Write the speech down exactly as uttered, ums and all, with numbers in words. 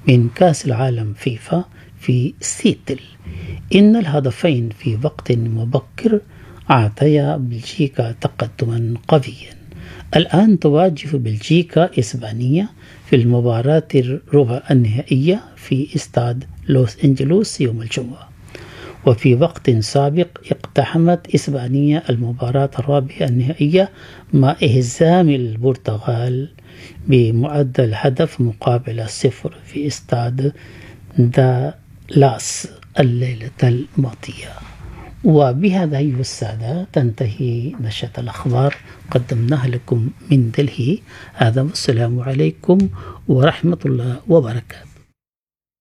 من كأس العالم فيفا في سيتل. إن الهدفين في وقت مبكر أعطيا بلجيكا تقدما قويا. الآن تواجه بلجيكا إسبانيا في المباراة الربع النهائية في استاد لوس أنجلوس يوم الجمعة. وفي وقت سابق اقتحمت إسبانيا المباراة الرابعة النهائية مع إهزام البرتغال بمعدل هدف مقابل صفر في استاد دالاس الليلة الماضية. وبهذا أيها السادة تنتهي نشرة الأخبار قدمناها لكم من دلهي. هذا والسلام عليكم ورحمة الله وبركاته.